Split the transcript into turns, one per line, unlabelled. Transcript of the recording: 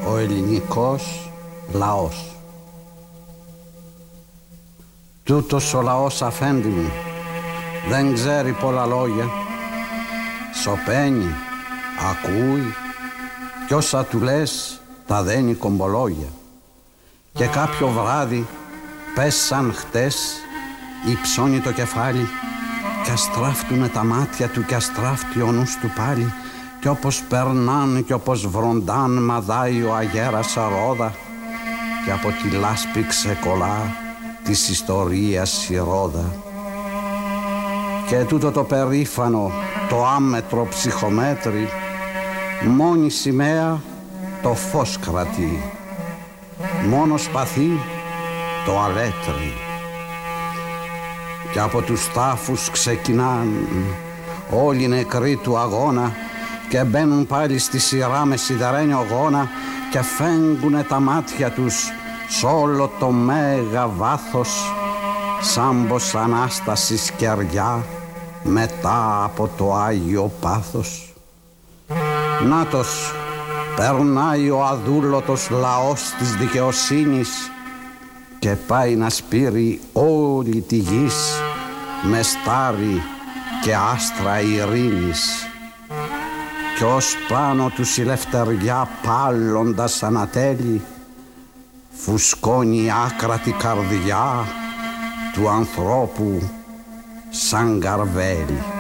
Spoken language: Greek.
ο ελληνικός λαός. Τούτος ο λαός, αφέντη μου, δεν ξέρει πολλά λόγια. Σωπαίνει, ακούει κι όσα του λες τα δένει κομπολόγια. Και κάποιο βράδυ, πες σαν χτες, υψώνει το κεφάλι κι αστράφτουνε τα μάτια του κι αστράφτει ο νους του πάλι. Κι όπως περνάν κι όπως βροντάν μαδάει ο αγέρας αρόδα και από τη λάσπη ξεκολλά της ιστορίας η ρόδα. Και τούτο το περήφανο, το άμετρο ψυχομέτρη, μόνη σημαία το φως κρατεί, μόνο σπαθί το αλέτρι. Και από τους τάφους ξεκινάν όλοι νεκροί του αγώνα και μπαίνουν πάλι στη σειρά με σιδερένιο γόνα και φέγγουνε τα μάτια τους σ' όλο το μέγα βάθος σαν πως Ανάστασης κεριά μετά από το Άγιο Πάθος. Νάτος, περνάει ο αδούλωτος λαός της δικαιοσύνης και πάει να σπείρει όλη τη γης με στάρι και άστρα ειρήνης. Κι ως πάνω τους η λευτεριά πάλλοντας ανατέλει φουσκώνει η άκρατη καρδιά του ανθρώπου σαν καρβέλι.